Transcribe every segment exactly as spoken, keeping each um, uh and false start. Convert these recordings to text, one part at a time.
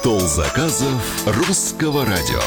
Стол заказов русского радио.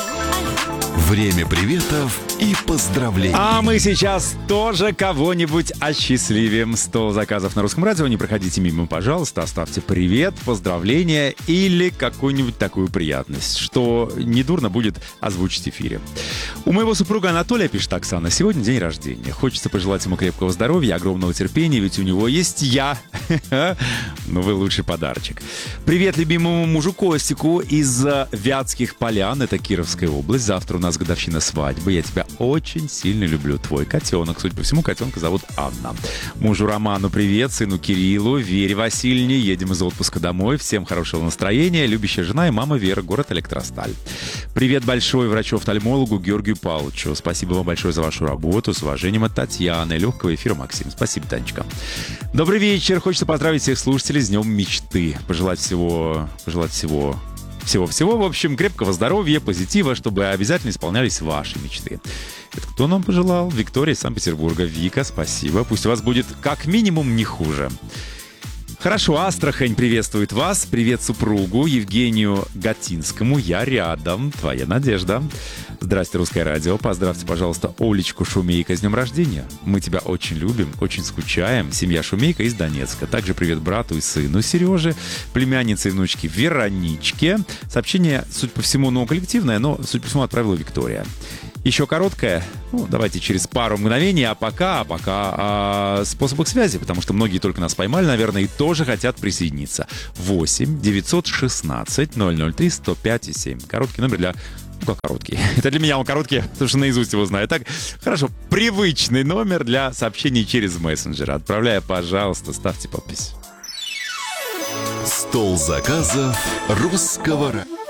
Время приветов и поздравлений. А мы сейчас тоже кого-нибудь осчастливим. Стол заказов на русском радио. Не проходите мимо, пожалуйста. Оставьте привет, поздравления или какую-нибудь такую приятность, что недурно будет озвучить в эфире. У моего супруга Анатолия, пишет Оксана, сегодня день рождения. Хочется пожелать ему крепкого здоровья, огромного терпения, ведь у него есть я. Ну вы лучший подарочек. Привет любимому мужу Костику из Вятских Полян. Это Кировская область. Завтра у нас годовщина свадьбы. Я тебя очень сильно люблю. Твой котенок. Судя по всему, котенка зовут Анна. Мужу Роману привет, сыну Кириллу, Вере Васильевне. Едем из отпуска домой. Всем хорошего настроения. Любящая жена и мама Вера, город Электросталь. Привет большой врачу-офтальмологу Георгию Павловичу. Спасибо вам большое за вашу работу. С уважением от Татьяны. Легкого эфира, Максим. Спасибо, Танечка. Добрый вечер. Хочется поздравить всех слушателей с Днем мечты. Пожелать всего... Пожелать всего... Всего-всего, в общем, крепкого здоровья, позитива, чтобы обязательно исполнялись ваши мечты. Это кто нам пожелал? Виктория из Санкт-Петербурга. Вика, спасибо. Пусть у вас будет как минимум не хуже. Хорошо, Астрахань приветствует вас. Привет супругу Евгению Гатинскому. Я рядом. Твоя надежда. Здрасте, Русское радио. Поздравьте, пожалуйста, Олечку Шумейко с днем рождения. Мы тебя очень любим, очень скучаем. Семья Шумейко из Донецка. Также привет брату и сыну Сереже, племяннице и внучке Вероничке. Сообщение, судя по всему, ну, коллективное, но, судя по всему, отправила Виктория. Еще короткое, ну, давайте через пару мгновений, а пока, а пока о способах связи, потому что многие только нас поймали, наверное, и тоже хотят присоединиться. восемь девятьсот шестнадцать ноль ноль три сто пять семь. Короткий номер для... Ну, как короткий? Это для меня он короткий, потому что наизусть его знаю. Так, хорошо, привычный номер для сообщений через мессенджер. Отправляя, пожалуйста, ставьте подпись. Стол заказов русского радио.